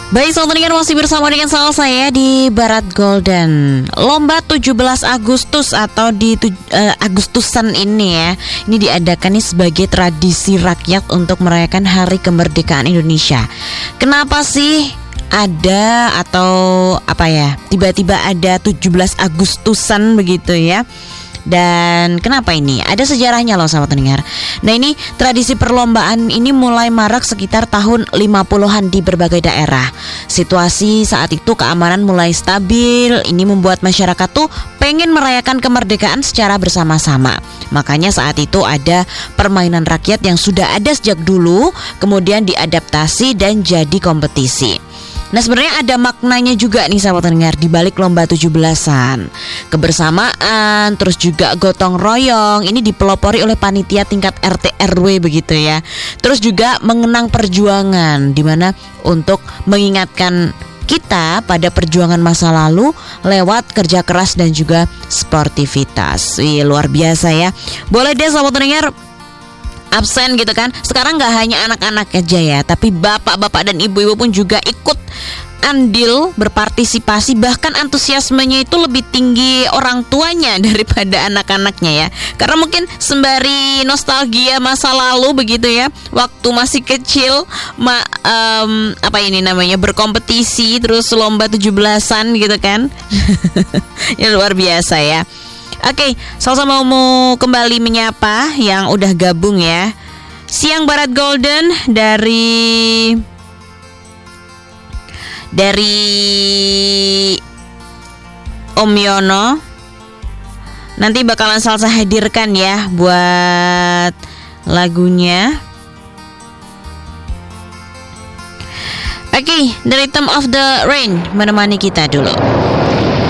Baik, selamat mendengar, masih bersama dengan saya di Barat Golden. Lomba 17 Agustus atau di Agustusan ini ya, ini diadakan nih sebagai tradisi rakyat untuk merayakan Hari Kemerdekaan Indonesia. Kenapa sih ada atau apa ya, tiba-tiba ada 17 Agustusan begitu ya? Dan kenapa ini? Ada sejarahnya loh sahabat pendengar. Nah, ini tradisi perlombaan ini mulai marak sekitar tahun 50-an di berbagai daerah. Situasi saat itu keamanan mulai stabil. Ini membuat masyarakat tuh pengen merayakan kemerdekaan secara bersama-sama. Makanya saat itu ada permainan rakyat yang sudah ada sejak dulu, kemudian diadaptasi dan jadi kompetisi. Nah, sebenarnya ada maknanya juga nih sahabat pendengar di balik lomba 17-an. Kebersamaan, terus juga gotong royong, ini dipelopori oleh panitia tingkat RT RW begitu ya. Terus juga mengenang perjuangan, dimana untuk mengingatkan kita pada perjuangan masa lalu lewat kerja keras dan juga sportivitas. Wih, luar biasa ya. Boleh deh sahabat pendengar absen gitu kan. Sekarang gak hanya anak-anak aja ya, tapi bapak-bapak dan ibu-ibu pun juga ikut andil berpartisipasi. Bahkan antusiasmenya itu lebih tinggi orang tuanya daripada anak-anaknya ya. Karena mungkin sembari nostalgia masa lalu begitu ya, waktu masih kecil berkompetisi, terus lomba 17-an gitu kan. Ya luar biasa ya. Oke, sama-sama mau kembali menyapa yang udah gabung ya. Siang Barat Golden dari Om Yono. Nanti bakalan Salsa hadirkan ya buat lagunya. Oke, The Rhythm of the Rain menemani kita dulu.